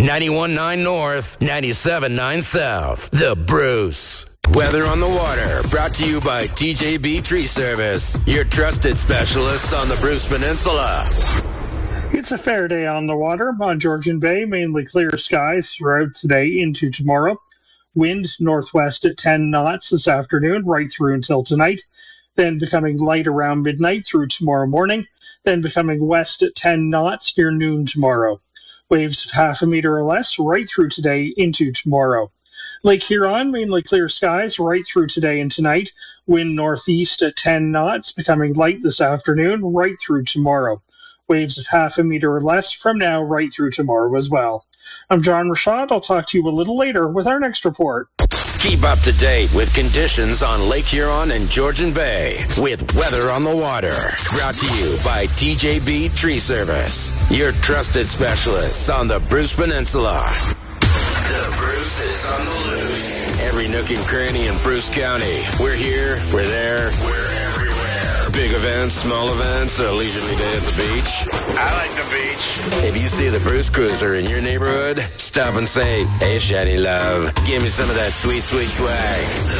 91.9 North, 97.9 South. The Bruce. Weather on the Water, brought to you by TJB Tree Service, your trusted specialists on the Bruce Peninsula. It's a fair day on the water on Georgian Bay, mainly clear skies throughout today into tomorrow. Wind northwest at 10 knots this afternoon, right through until tonight, then becoming light around midnight through tomorrow morning, then becoming west at 10 knots near noon tomorrow. Waves of half a meter or less right through today into tomorrow. Lake Huron, mainly clear skies right through today and tonight. Wind northeast at 10 knots, becoming light this afternoon, right through tomorrow. Waves of half a meter or less from now right through tomorrow as well. I'm John Rashad. I'll talk to you a little later with our next report. Keep up to date with conditions on Lake Huron and Georgian Bay with Weather on the Water. Brought to you by TJB Tree Service, your trusted specialists on the Bruce Peninsula. The Bruce is on the loose. Every nook and cranny in Bruce County. We're here, we're there, we're everywhere. Big events, small events, a leisurely day at the beach. I like the beach. If you see the Bruce Cruiser in your neighborhood, stop and say, "Hey, Shady Love, give me some of that sweet, sweet swag."